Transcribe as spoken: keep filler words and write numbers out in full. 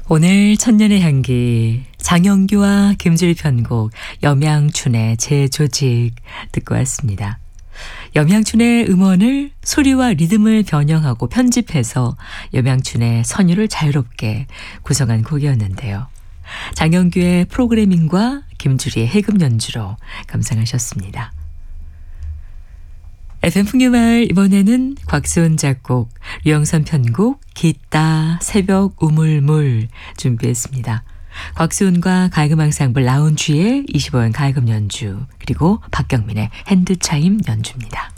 오늘 천년의 향기 장영규와 김주리 편곡 염양춘의 재조직 듣고 왔습니다. 염양춘의 음원을 소리와 리듬을 변형하고 편집해서 염양춘의 선율을 자유롭게 구성한 곡이었는데요. 장영규의 프로그래밍과 김주리의 해금 연주로 감상하셨습니다. 에프엠 풍류마을 이번에는 곽수은 작곡, 류영선 편곡, 기따, 새벽 우물물 준비했습니다. 곽수은과 가야금 앙상블 라운지의 이십오 연 가야금 연주, 그리고 박경민의 핸드차임 연주입니다.